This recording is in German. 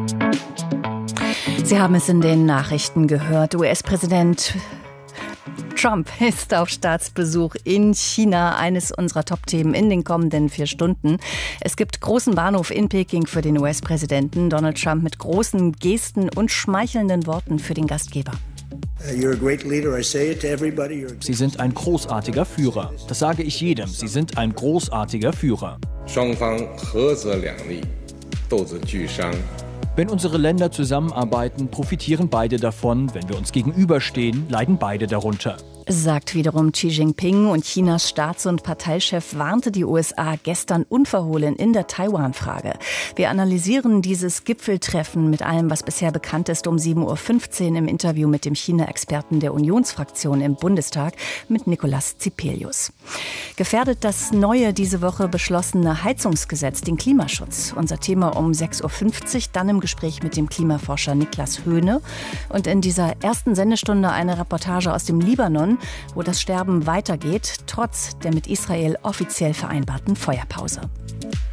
Sie haben es in den Nachrichten gehört. US-Präsident Trump ist auf Staatsbesuch in China, eines unserer Top-Themen in den kommenden 4 Stunden. Es gibt großen Bahnhof in Peking für den US-Präsidenten. Donald Trump mit großen Gesten und schmeichelnden Worten für den Gastgeber. Sie sind ein großartiger Führer. Das sage ich jedem. Sie sind ein großartiger Führer. Wenn unsere Länder zusammenarbeiten, profitieren beide davon. Wenn wir uns gegenüberstehen, leiden beide darunter. Sagt wiederum Xi Jinping, und Chinas Staats- und Parteichef warnte die USA gestern unverhohlen in der Taiwan-Frage. Wir analysieren dieses Gipfeltreffen mit allem, was bisher bekannt ist, um 7.15 Uhr im Interview mit dem China-Experten der Unionsfraktion im Bundestag mit Nicolas Zipelius. Gefährdet das neue, diese Woche beschlossene Heizungsgesetz den Klimaschutz? Unser Thema um 6.50 Uhr, dann im Gespräch mit dem Klimaforscher Niklas Höhne. Und in dieser ersten Sendestunde eine Reportage aus dem Libanon, wo das Sterben weitergeht, trotz der mit Israel offiziell vereinbarten Feuerpause.